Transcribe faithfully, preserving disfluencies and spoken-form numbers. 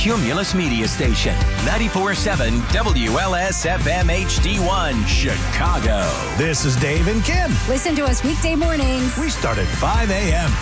Cumulus Media Station. ninety-four point seven W L S F M H D one, Chicago. This is Dave and Kim. Listen to us weekday mornings. We start at five a.m.